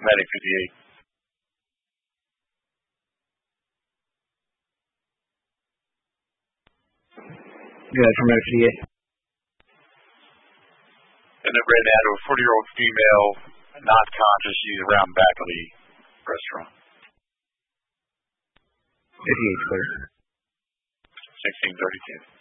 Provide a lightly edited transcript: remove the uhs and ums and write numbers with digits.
Medic 58. Good, from Medic 58. And then Red Ad, a 40-year-old female, not conscious. She's around back of the restaurant. 58 clear. 1632.